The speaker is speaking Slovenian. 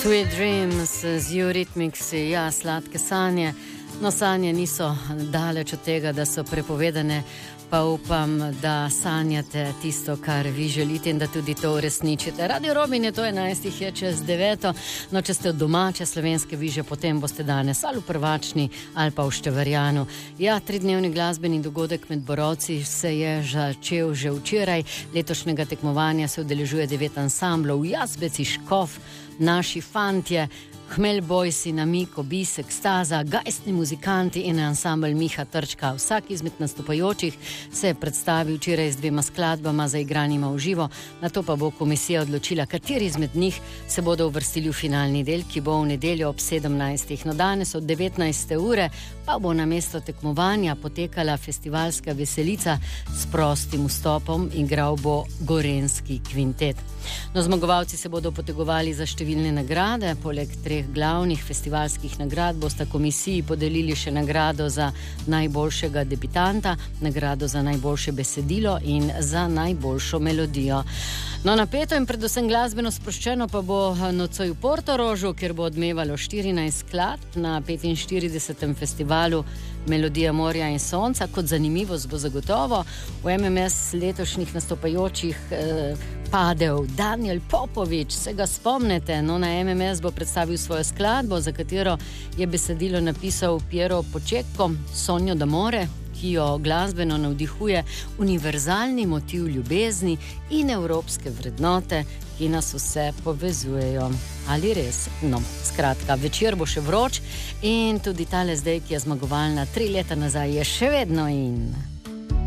Sweet Dreams z Eurythmicsi, ja, sladke sanje. No, sanje niso daleč od tega, da so prepovedane, pa upam, da sanjate tisto, kar vi želite in da tudi to uresničite. Radio Robin je to 11, je čez 9. No, če ste od domače slovenske viže, potem boste danes ali v Prvačni ali pa v Števarjanu. Ja, 3-dnevni glasbeni dogodek med borovci se je začel že včeraj. Letošnjega tekmovanja se udeležuje 9 ansamblov, Jazbeci, Škof, Naši fantje, Hmelj Bojsi, Namik, Obis, Ekstaza, Gajstni muzikanti in ansambl Miha Trčka. Vsak izmed nastopajočih se je predstavil včeraj z 2 skladbama zaigranima v živo, nato pa bo komisija odločila, kateri izmed njih se bodo uvrstili v finalni del, ki bo v nedeljo ob 17. No, danes od 19. ure pa bo na mesto tekmovanja potekala festivalska veselica s prostim vstopom, igral bo Gorenjski kvintet. No, zmagovalci se bodo potegovali za številne nagrade, poleg 3 glavnih festivalskih nagrad bosta komisiji podelili še nagrado za najboljšega debitanta, nagrado za najboljše besedilo in za najboljšo melodijo. No, napeto in predvsem glasbeno sproščeno pa bo nocoj v Portorožu, kjer bo odmevalo 14 skladb na 45. festivalu Melodija morja in sonca. Kot zanimivost bo zagotovo v MMS letošnjih nastopajočih padel Daniel Popovič, se ga spomnite? No, na MMS bo predstavil svojo skladbo, za katero je besedilo napisal Piero Počeko, Sonjo d'amore, ki jo glasbeno navdihuje univerzalni motiv ljubezni in evropske vrednote, ki nas vse povezujejo. Ali res? No, skratka, večer bo še vroč in tudi tale zdaj, ki je zmagovalna 3 leta nazaj, je še vedno in...